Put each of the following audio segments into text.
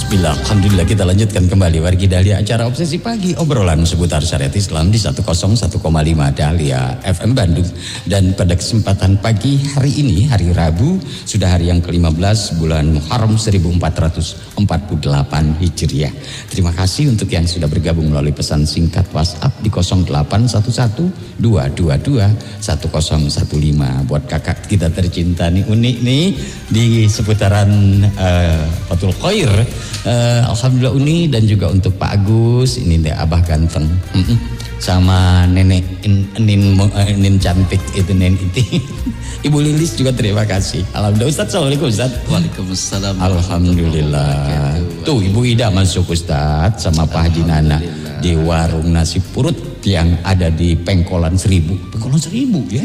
Bismillah, alhamdulillah kita lanjutkan kembali Wargi Dahlia acara Obsesi Pagi, obrolan seputar syariat Islam di 101,5 Dahlia FM Bandung. Dan pada kesempatan pagi hari ini, hari Rabu, sudah hari yang ke-15 bulan Muharram 1448 Hijriah. Terima kasih untuk yang sudah bergabung melalui pesan singkat WhatsApp di 0811 222 1015. Buat kakak kita tercinta nih, Uni nih di seputaran Fatul Khair. Alhamdulillah Uni, dan juga untuk Pak Agus, ini deh Abah ganteng, sama nenek Nin cantik itu, Nen Iti. Ibu Lilis juga terima kasih. Alhamdulillah. Ustaz, assalamualaikum Ustaz. Waalaikumsalam. Alhamdulillah. Tuh Ibu Ida masuk Ustaz sama Pak Haji Nana di warung nasi purut yang ada di Pengkolan Seribu. Pengkolan Seribu ya.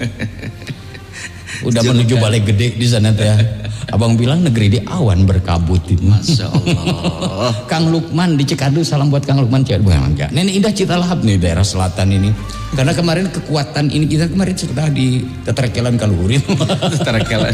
Udah menuju Balai Gede di sana teh. Abang bilang negeri di awan berkabut itu. Masya Allah. Kang Lukman di Cikadu, salam buat Kang Lukman. Enggak. Nenek Indah Citalahap nih, daerah selatan ini. Karena kemarin kekuatan ini kita kemarin sudah di Teterekelan Kaluhurin. Teterekelan.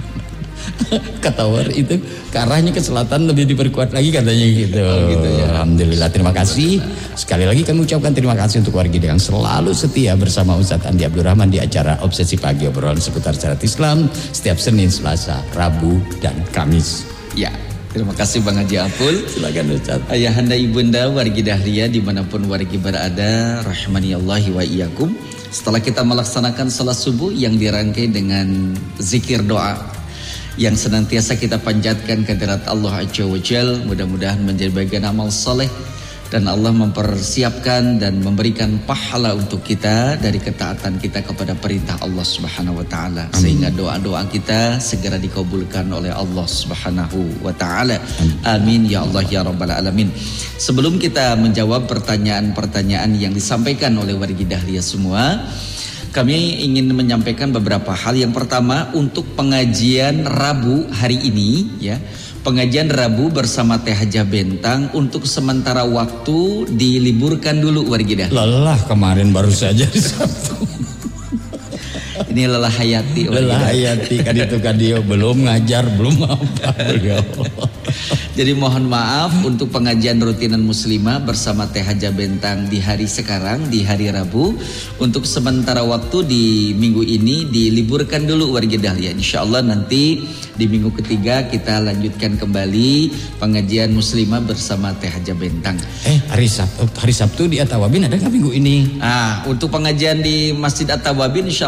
Ketawar itu ke arahnya ke selatan lebih diperkuat lagi katanya gitu. Oh, gitu ya. Alhamdulillah, terima kasih. Sekali lagi kami ucapkan terima kasih untuk warga yang selalu setia bersama Ustadz Andi Abdurrahman di acara Obsesi Pagi, obrolan seputar syariat Islam setiap Senin, Selasa, Rabu, dan Kamis. Ya, terima kasih Bang Haji Apul. Silakan Ustadz. Ayahanda ibunda wargi Dahlia dimanapun wargi berada, rahmanillahi wa iyyakum. Setelah kita melaksanakan salat subuh yang dirangkai dengan zikir doa yang senantiasa kita panjatkan kehadirat Allah Azza wa Jalla, mudah-mudahan menjadi bagian amal saleh dan Allah mempersiapkan dan memberikan pahala untuk kita dari ketaatan kita kepada perintah Allah Subhanahu wa taala, sehingga doa-doa kita segera dikabulkan oleh Allah Subhanahu wa taala. Amin ya Allah ya rabbal alamin. Sebelum kita menjawab pertanyaan-pertanyaan yang disampaikan oleh wargi Dahlia semua, kami ingin menyampaikan beberapa hal. Yang pertama, untuk pengajian Rabu hari ini ya, pengajian Rabu bersama Teh Hajah Bentang untuk sementara waktu diliburkan dulu wargi Dahlia. Lelah kemarin baru saja di Sabtu. Ini lelah hayati. Lelah hayati kan itu kan dia belum ngajar, belum apa beliau. Jadi mohon maaf untuk pengajian rutinan muslimah bersama Teh Hajah Bentang di hari sekarang, di hari Rabu, untuk sementara waktu di minggu ini diliburkan dulu warga Dahlia. Insya Allah nanti di minggu ketiga kita lanjutkan kembali pengajian muslimah bersama Teh Hajah Bentang. Hari Sabtu di At-Tawabin ada nggak minggu ini? Untuk pengajian di Masjid At-Tawabin insya